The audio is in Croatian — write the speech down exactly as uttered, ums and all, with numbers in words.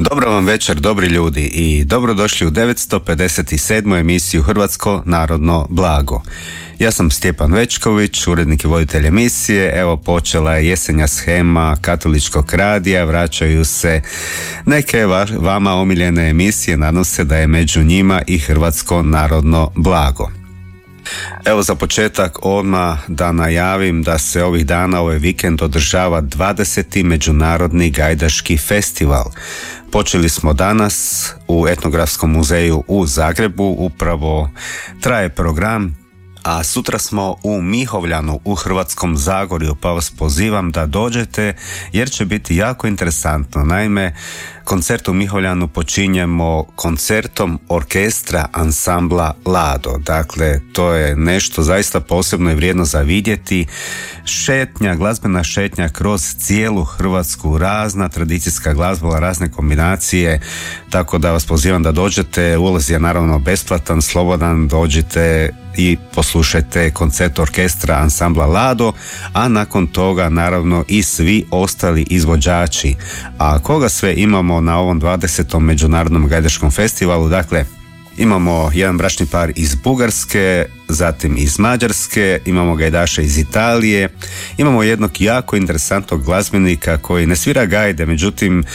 Dobro vam večer, dobri ljudi, i dobrodošli u devetsto pedeset sedmu emisiju Hrvatsko narodno blago. Ja sam Stjepan Večković, urednik i voditelj emisije. Evo, počela je jesenja shema katoličkog radija, vraćaju se neke vama omiljene emisije, nadam se da je među njima i Hrvatsko narodno blago. Evo, za početak odmah da najavim da se ovih dana, ovaj vikend, održava dvadeseti Međunarodni gajdaški festival. Počeli smo danas u Etnografskom muzeju u Zagrebu, upravo traje program, a sutra smo u Mihovljanu u Hrvatskom Zagorju, pa vas pozivam da dođete jer će biti jako interesantno. Naime, koncert u Mihovljanu počinjemo koncertom orkestra ansambla Lado. Dakle, to je nešto zaista posebno i vrijedno za vidjeti. Šetnja, glazbena šetnja kroz cijelu Hrvatsku, razna tradicijska glazba, razne kombinacije, tako da vas pozivam da dođete. Ulaz je naravno besplatan, slobodan, dođite i poslušajte koncert orkestra ansambla Lado, a nakon toga naravno i svi ostali izvođači. A koga sve imamo na ovom dvadesetom Međunarodnom gajdaškom festivalu? Dakle, imamo jedan bračni par iz Bugarske, zatim iz Mađarske, imamo gajdaša iz Italije, imamo jednog jako interesantnog glazbenika koji ne svira gajde, međutim